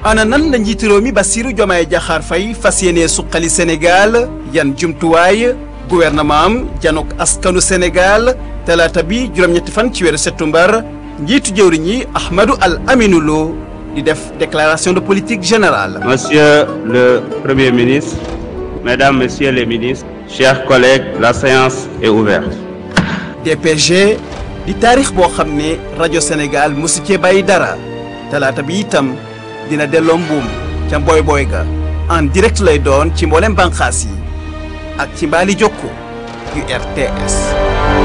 ana nan la njiitu réew mi Bassirou Diomaye Diakhar Faye fas yéene suqali Sénégal yan jumtuwaay gouvernement am janok askanu Sénégal talaata bi juróom-ñetti fan ci weeru septembre njiitu jëwriñ yi Ahmadou Al Aminou Lo di def déclaration de politique générale. Monsieur le Premier ministre, Mesdames, Messieurs les ministres, chers collègues, la séance est ouverte. DPG di taarix boo xam ne rajo Sénégal mosu cee bàyyi dara talaata bi itam dina delloo mbuum ca mboy boy ga en direct lay doon ci mboolem banqaas yi ak ci mbaali jokko yu RTS.